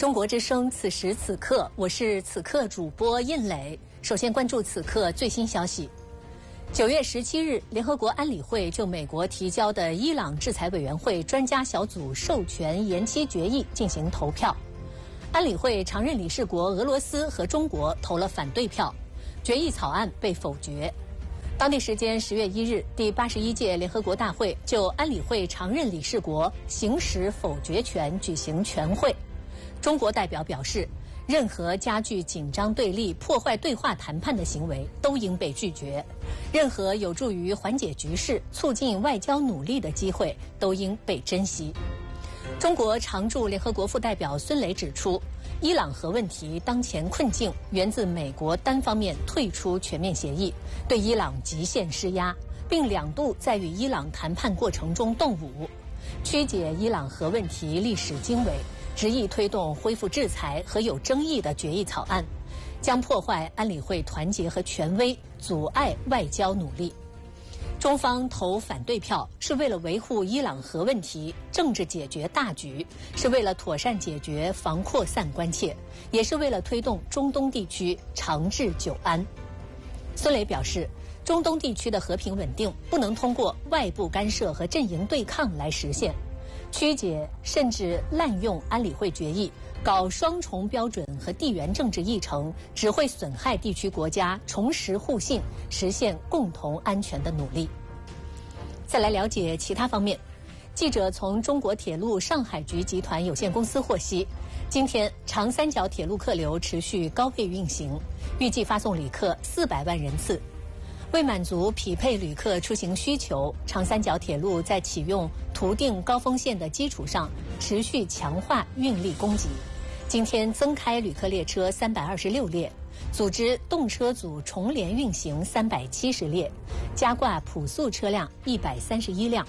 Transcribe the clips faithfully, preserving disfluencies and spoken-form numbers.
中国之声，此时此刻，我是此刻主播印磊。首先关注此刻最新消息。九月十七日，联合国安理会就美国提交的伊朗制裁委员会专家小组授权延期决议进行投票。安理会常任理事国俄罗斯和中国投了反对票，决议草案被否决。当地时间十月一日，第八十一届联合国大会就安理会常任理事国行使否决权举行全会。中国代表表示，任何加剧紧张对立、破坏对话谈判的行为都应被拒绝，任何有助于缓解局势、促进外交努力的机会都应被珍惜。中国常驻联合国副代表孙磊指出，伊朗核问题当前困境源自美国单方面退出全面协议，对伊朗极限施压，并两度在与伊朗谈判过程中动武，曲解伊朗核问题历史经纬，执意推动恢复制裁和有争议的决议草案，将破坏安理会团结和权威，阻碍外交努力。中方投反对票是为了维护伊朗核问题政治解决大局，是为了妥善解决防扩散关切，也是为了推动中东地区长治久安。孙磊表示，中东地区的和平稳定不能通过外部干涉和阵营对抗来实现，曲解甚至滥用安理会决议，搞双重标准和地缘政治议程，只会损害地区国家重拾互信、实现共同安全的努力。再来了解其他方面，记者从中国铁路上海局集团有限公司获悉，今天长三角铁路客流持续高位运行，预计发送旅客四百万人次。为满足匹配旅客出行需求，长三角铁路在启用图定高峰线的基础上，持续强化运力供给。今天增开旅客列车三百二十六列，组织动车组重联运行三百七十列，加挂普速车辆一百三十一辆。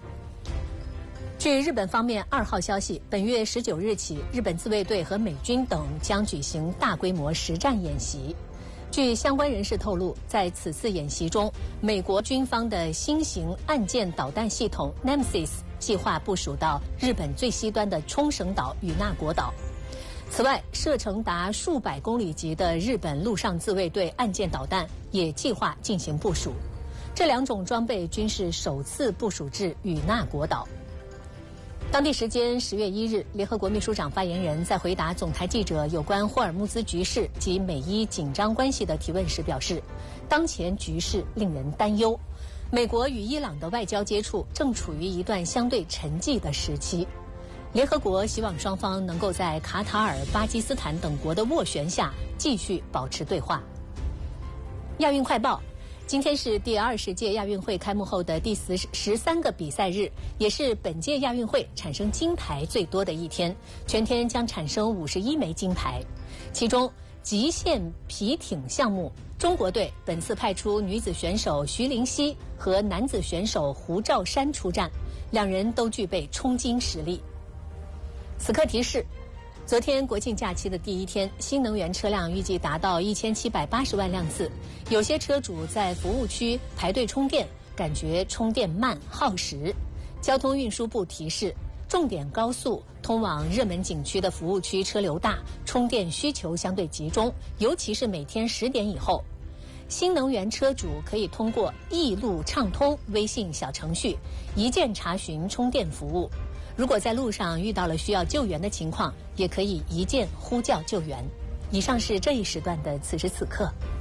据日本方面二号消息，本月十九日起，日本自卫队和美军等将举行大规模实战演习。据相关人士透露，在此次演习中，美国军方的新型岸舰导弹系统 Nemesis 计划部署到日本最西端的冲绳岛与那国岛。此外，射程达数百公里级的日本陆上自卫队岸舰导弹也计划进行部署。这两种装备均是首次部署至与那国岛。当地时间十月一日，联合国秘书长发言人在回答总台记者有关霍尔木兹局势及美伊紧张关系的提问时表示，当前局势令人担忧，美国与伊朗的外交接触正处于一段相对沉寂的时期。联合国希望双方能够在卡塔尔、巴基斯坦等国的斡旋下继续保持对话。亚运快报，今天是第二十届亚运会开幕后的第十十三个比赛日，也是本届亚运会产生金牌最多的一天，全天将产生五十一枚金牌。其中极限皮艇项目，中国队本次派出女子选手徐灵溪和男子选手胡兆山出战，两人都具备冲金实力。此刻提示，昨天国庆假期的第一天，新能源车辆预计达到一千七百八十万辆次。有些车主在服务区排队充电，感觉充电慢耗时。交通运输部提示，重点高速通往热门景区的服务区车流大，充电需求相对集中，尤其是每天十点以后。新能源车主可以通过易路畅通微信小程序一键查询充电服务。如果在路上遇到了需要救援的情况，也可以一键呼叫救援。以上是这一时段的此时此刻。